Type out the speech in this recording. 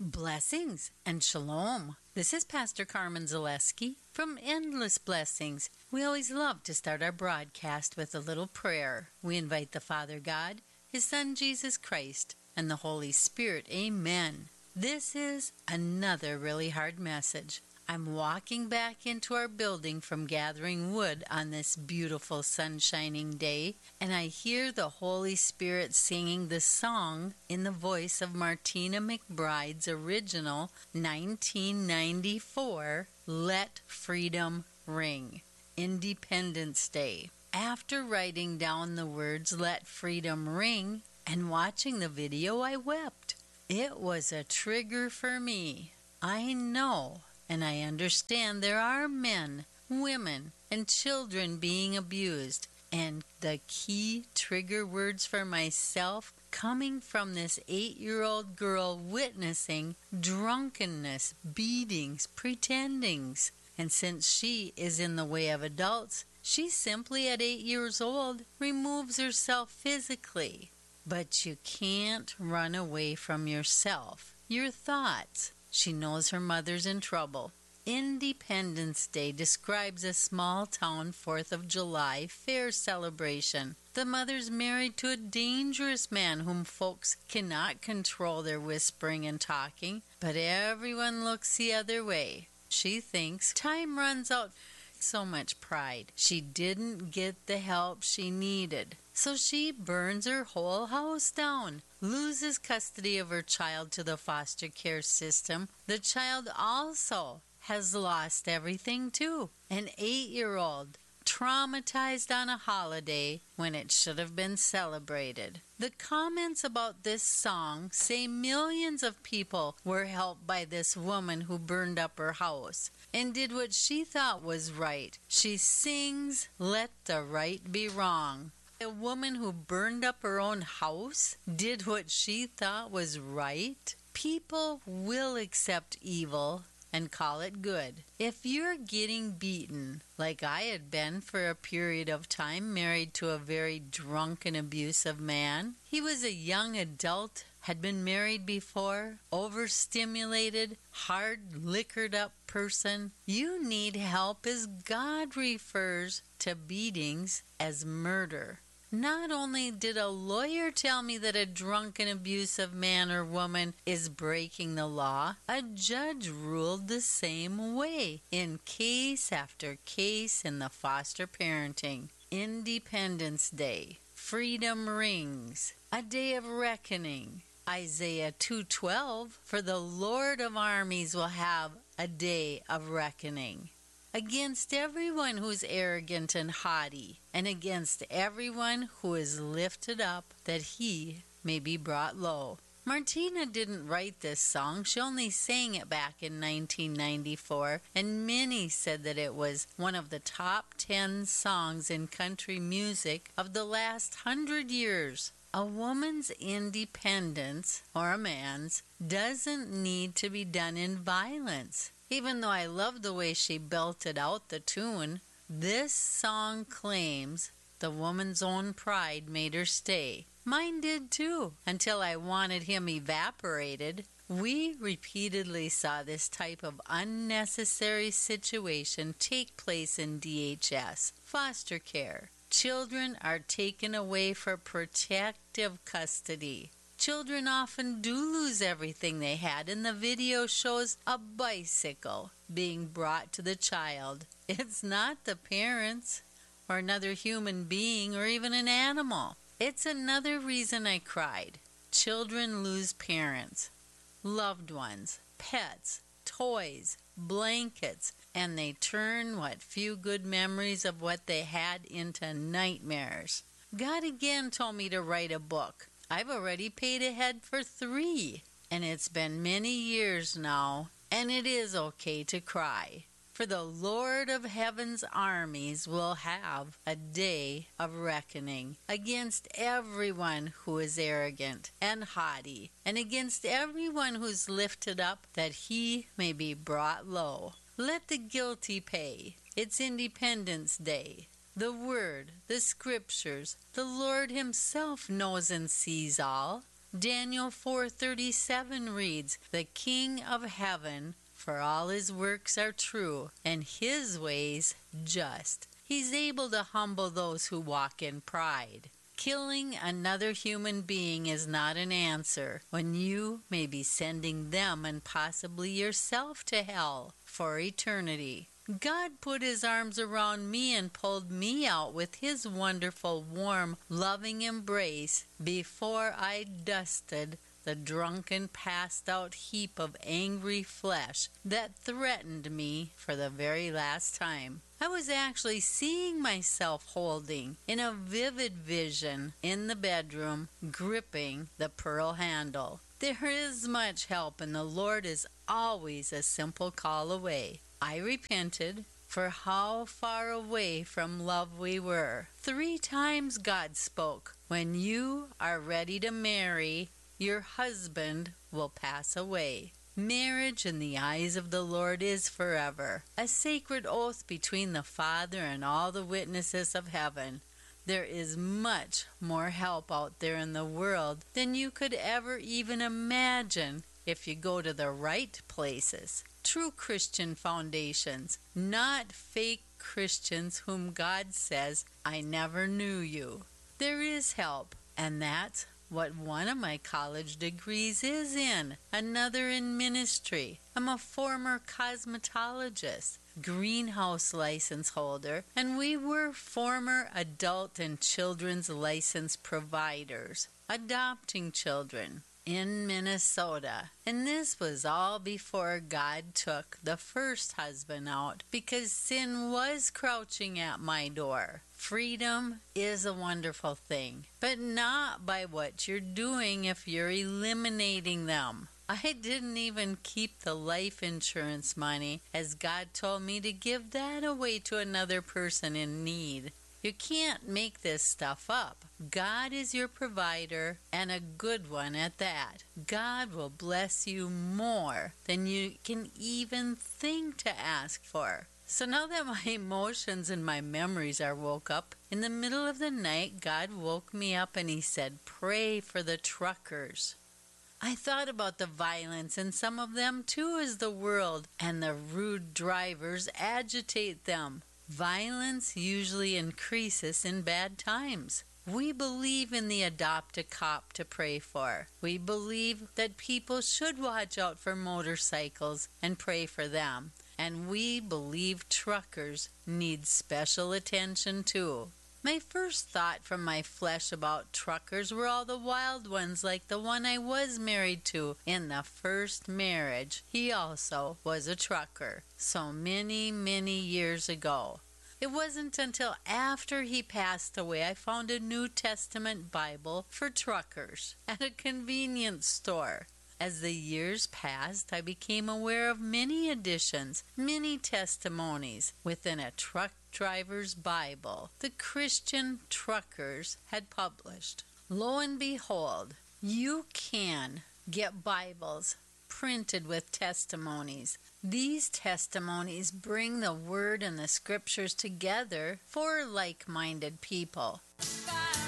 Blessings and shalom. This is Pastor Carmen Zaleski from Endless Blessings. We always love to start our broadcast with a little prayer. We invite the Father God, His Son Jesus Christ, and the Holy Spirit. Amen. This is another really hard message. I'm walking back into our building from gathering wood on this beautiful sun-shining day, and I hear the Holy Spirit singing the song in the voice of Martina McBride's original 1994 Let Freedom Ring, Independence Day. After writing down the words Let Freedom Ring and watching the video, I wept. It was a trigger for me. I know and I understand there are men, women, and children being abused. And the key trigger words for myself coming from this 8-year-old girl witnessing drunkenness, beatings, pretendings. And since she is in the way of adults, she simply at 8 years old removes herself physically. But you can't run away from yourself, your thoughts. She knows her mother's in trouble. Independence Day describes a small-town 4th of July fair celebration. The mother's married to a dangerous man whom folks cannot control their whispering and talking, but everyone looks the other way. She thinks time runs out. So much pride. She didn't get the help she needed. So she burns her whole house down, loses custody of her child to the foster care system. The child also has lost everything too. An 8-year-old, traumatized on a holiday when it should have been celebrated. The comments about this song say millions of people were helped by this woman who burned up her house and did what she thought was right. She sings, "Let the right be wrong." A woman who burned up her own house did what she thought was right. People will accept evil and call it good. If you're getting beaten, like I had been for a period of time, married to a very drunk and abusive man, he was a young adult, had been married before, overstimulated, hard liquored up person, you need help as God refers to beatings as murder. Not only did a lawyer tell me that a drunk and abusive man or woman is breaking the law, a judge ruled the same way in case after case in the foster parenting. Independence Day, freedom rings, a day of reckoning. Isaiah 2:12, for the Lord of armies will have a day of reckoning. Against everyone who is arrogant and haughty, and against everyone who is lifted up, that he may be brought low. Martina didn't write this song. She only sang it back in 1994, and many said that it was one of the top 10 songs in country music of the last 100 years. A woman's independence, or a man's, doesn't need to be done in violence. Even though I love the way she belted out the tune, this song claims the woman's own pride made her stay. Mine did too, until I wanted him evaporated. We repeatedly saw this type of unnecessary situation take place in DHS, foster care. Children are taken away for protective custody. Children often do lose everything they had, and the video shows a bicycle being brought to the child. It's not the parents or another human being or even an animal. It's another reason I cried. Children lose parents, loved ones, pets, toys, blankets, and they turn what few good memories of what they had into nightmares. God again told me to write a book. I've already paid ahead for 3, and it's been many years now, and it is okay to cry. For the Lord of heaven's armies will have a day of reckoning against everyone who is arrogant and haughty, and against everyone who's lifted up, that he may be brought low. Let the guilty pay. It's Independence Day. The Word, the Scriptures, the Lord Himself knows and sees all. Daniel 4:37 reads, "The King of heaven, for all his works are true, and his ways just. He's able to humble those who walk in pride." Killing another human being is not an answer when you may be sending them and possibly yourself to hell for eternity. God put his arms around me and pulled me out with his wonderful, warm, loving embrace before I dusted the drunken, passed-out heap of angry flesh that threatened me for the very last time. I was actually seeing myself holding, in a vivid vision, in the bedroom, gripping the pearl handle. There is much help, and the Lord is always a simple call away. I repented for how far away from love we were. 3 times God spoke, "When you are ready to marry, your husband will pass away." Marriage in the eyes of the Lord is forever, a sacred oath between the Father and all the witnesses of heaven. There is much more help out there in the world than you could ever even imagine if you go to the right places. True Christian foundations, not fake Christians whom God says, "I never knew you." There is help, and that's what one of my college degrees is in, another in ministry. I'm a former cosmetologist, greenhouse license holder, and we were former adult and children's license providers, adopting children in Minnesota. And this was all before God took the first husband out, because sin was crouching at my door. Freedom is a wonderful thing, but not by what you're doing if you're eliminating them. I didn't even keep the life insurance money, as God told me to give that away to another person in need. You can't make this stuff up. God is your provider, and a good one at that. God will bless you more than you can even think to ask for. So now that my emotions and my memories are woke up, in the middle of the night, God woke me up and he said, "Pray for the truckers." I thought about the violence in some of them too, as the world and the rude drivers agitate them. Violence usually increases in bad times. We believe in the adopt a cop to pray for. We believe that people should watch out for motorcycles and pray for them. And we believe truckers need special attention too. My first thought from my flesh about truckers were all the wild ones, like the one I was married to in the first marriage. He also was a trucker, so many, many years ago. It wasn't until after he passed away I found a New Testament Bible for truckers at a convenience store. As the years passed, I became aware of many editions, many testimonies within a truck driver's Bible the Christian truckers had published. Lo and behold, you can get Bibles printed with testimonies. These testimonies bring the Word and the Scriptures together for like-minded people.